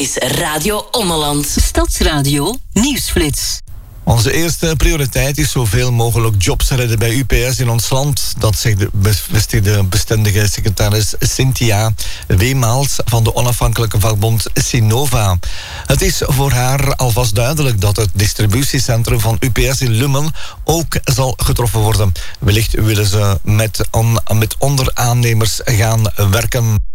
is Radio Ommeland. Stadsradio Nieuwsflits. Onze eerste prioriteit is zoveel mogelijk jobs redden bij UPS in ons land. Dat zegt de bestendige secretaris Cynthia Weemaals van de onafhankelijke vakbond Sinova. Het is voor haar alvast duidelijk dat het distributiecentrum van UPS in Lummen ook zal getroffen worden. Wellicht willen ze met onderaannemers gaan werken.